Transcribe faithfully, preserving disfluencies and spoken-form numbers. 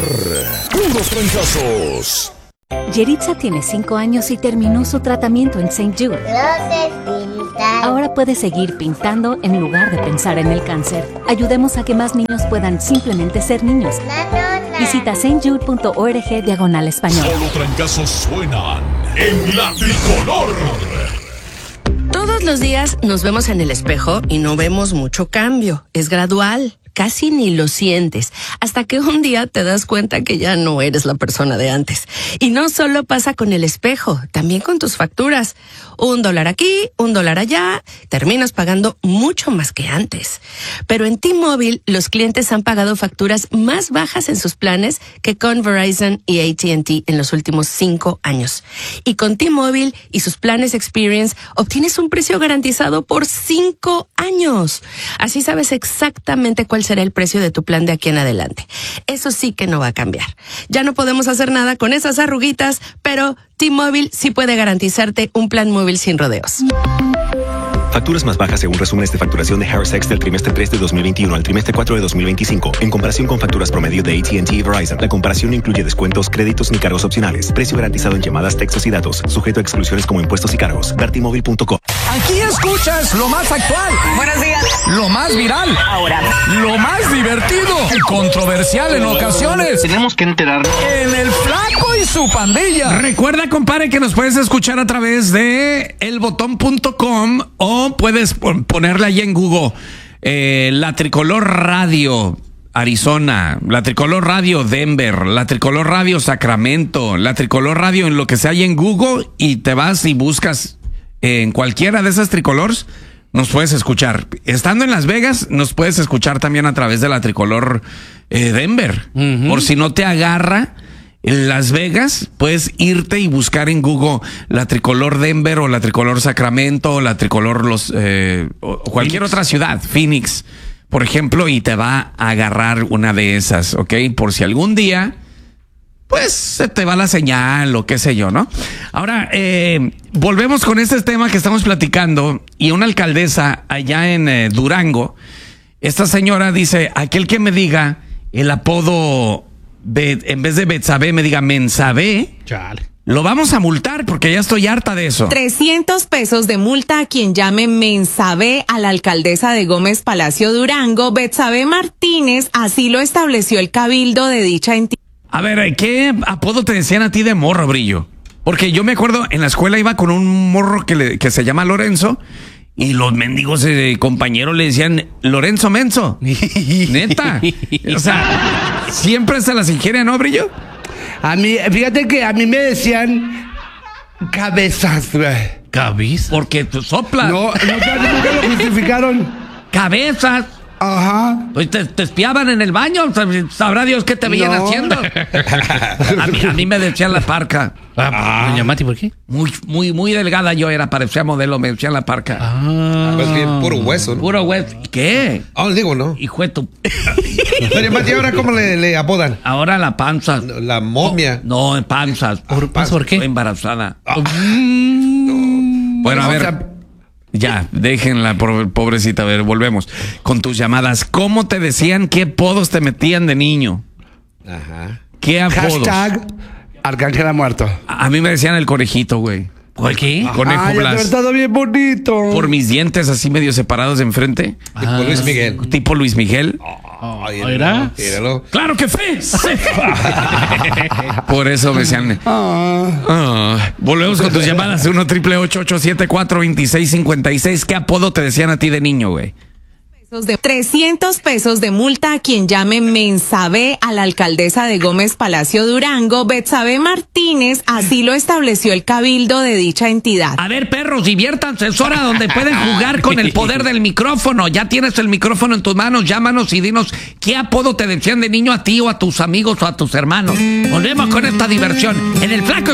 Puros trancazos. Yeritza tiene cinco años y terminó su tratamiento en Saint Jude. Ahora puede seguir pintando en lugar de pensar en el cáncer. Ayudemos a que más niños puedan simplemente ser niños. Visita saintjude.org diagonal español. Solo trancazos suenan en la tricolor. Todos los días nos vemos en el espejo y no vemos mucho cambio. Es gradual. Casi ni lo sientes, hasta que un día te das cuenta que ya no eres la persona de antes. Y no solo pasa con el espejo, también con tus facturas. Un dólar aquí, un dólar allá, terminas pagando mucho más que antes. Pero en T-Mobile, los clientes han pagado facturas más bajas en sus planes que con Verizon y A T and T en los últimos cinco años. Y con T-Mobile y sus planes Experience, obtienes un precio garantizado por cinco años. Así sabes exactamente cuál será el precio de tu plan de aquí en adelante. Eso sí que no va a cambiar. Ya no podemos hacer nada con esas arruguitas, pero T-Mobile sí puede garantizarte un plan móvil sin rodeos. Facturas más bajas según resúmenes de facturación de Harris X del trimestre tres de dos mil veintiuno al trimestre cuatro de dos mil veinticinco. En comparación con facturas promedio de A T and T y Verizon, la comparación no incluye descuentos, créditos ni cargos opcionales. Precio garantizado en llamadas, textos y datos. Sujeto a exclusiones como impuestos y cargos. ver t mobile punto com. Aquí escuchas lo más actual. Buenos días. Lo más viral. Ahora. Lo más divertido y controversial en ocasiones. Tenemos que enterarnos. En el Flaco y su pandilla. Recuerda, compadre, que nos puedes escuchar a través de el botón punto com o puedes ponerle ahí en Google eh, La Tricolor Radio Arizona, La Tricolor Radio Denver, La Tricolor Radio Sacramento, La Tricolor Radio en lo que sea ahí en Google, y te vas y buscas eh, en cualquiera de esas tricolores, nos puedes escuchar. Estando en Las Vegas, nos puedes escuchar también a través de La Tricolor eh, Denver. Uh-huh. Por si no te agarra en Las Vegas, puedes irte y buscar en Google La Tricolor Denver o La Tricolor Sacramento o La Tricolor los eh, o cualquier Phoenix. Otra ciudad, Phoenix, por ejemplo, y te va a agarrar una de esas, ¿ok? Por si algún día, pues, se te va la señal o qué sé yo, ¿no? Ahora, eh, volvemos con este tema que estamos platicando, y una alcaldesa allá en eh, Durango, esta señora dice, aquel que me diga el apodo... Bet, en vez de Betsabé me diga Mensabé, Chale. Lo vamos a multar porque ya estoy harta de eso. trescientos pesos de multa a quien llame Mensabé a la alcaldesa de Gómez Palacio Durango, Betsabé Martínez, así lo estableció el cabildo de dicha entidad. A ver, ¿qué apodo te decían a ti de morro, Brillo? Porque yo me acuerdo, en la escuela iba con un morro que, le, que se llama Lorenzo, y los mendigos eh, compañeros le decían Lorenzo Menso. Neta. O sea, siempre se las ingiere, ¿no, Brillo? A mí, fíjate que a mí me decían cabezas, güey. ¿Cabezas? Porque tú soplas. No, no, nunca lo justificaron. Cabezas. Ajá. Pues te, te espiaban en el baño, sabrá Dios qué te veían no. haciendo. A mí, a mí me decían la parca. Ah, ¿me llamaste por qué? Muy, muy, muy delgada yo era, parecía modelo, me decían la parca. Ah. Pues bien, puro hueso, ¿no? Puro hueso. ¿Qué? Ah, oh, digo, ¿no? Hijo de tu... Pero, Mati, ¿ahora cómo le, le apodan? Ahora la panza. La momia. No, en panzas. ¿Por, ah, ¿Por qué? Estoy embarazada. Ah. No. Bueno, a ver... Ya, déjenla, pobrecita. A ver, volvemos con tus llamadas. ¿Cómo te decían? ¿Qué apodos te metían de niño? Ajá. ¿Qué apodos? Hashtag Arcángel ha muerto. A, a mí me decían el conejito, güey. ¿Por qué? Conejo Ay, Blas. ha estado bien bonito. Por mis dientes así medio separados de enfrente. Ah, tipo Luis Miguel. Tipo Luis Miguel. Oh, ¿Era? Míralo. ¡Claro que fue! Por eso me decían. Ah. Ah. Volvemos con tus llamadas. uno triple ocho ocho siete cuatro dos seis cinco seis. ¿Qué apodo te decían a ti de niño, güey? De trescientos pesos de multa a quien llame Mensabé a la alcaldesa de Gómez Palacio Durango, Betsabé Martínez, así lo estableció el cabildo de dicha entidad. A ver, perros, diviértanse, es hora donde pueden jugar con el poder del micrófono. Ya tienes el micrófono en tus manos, llámanos y dinos qué apodo te decían de niño a ti o a tus amigos o a tus hermanos. Volvemos con esta diversión en el Flaco